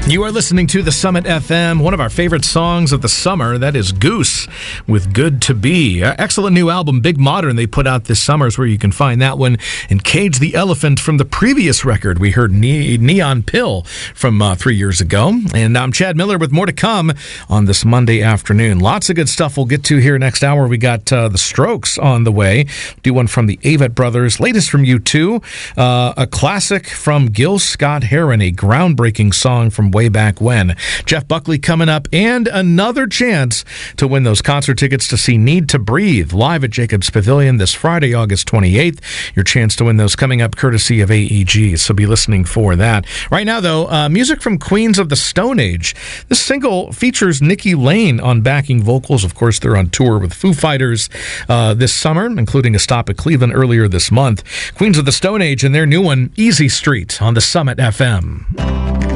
You are listening to the Summit FM, one of our favorite songs of the summer. That is Goose with Good to Be. Excellent new album, Big Modern, they put out this summer is where you can find that one. And Cage the Elephant from the previous record. We heard Neon Pill from 3 years ago. And I'm Chad Miller with more to come on this Monday afternoon. Lots of good stuff we'll get to here next hour. We got The Strokes on the way. Do one from the Avett Brothers. Latest from U2. A classic from Gil Scott-Heron, a groundbreaking song from way back when. Jeff Buckley coming up, and another chance to win those concert tickets to see Need to Breathe live at Jacobs Pavilion this Friday, August 28th. Your chance to win those coming up courtesy of AEG, so be listening for that. Right now, though, music from Queens of the Stone Age. This single features Nikki Lane on backing vocals. Of course, they're on tour with Foo Fighters this summer, including a stop at Cleveland earlier this month. Queens of the Stone Age and their new one, Easy Street, on the Summit FM.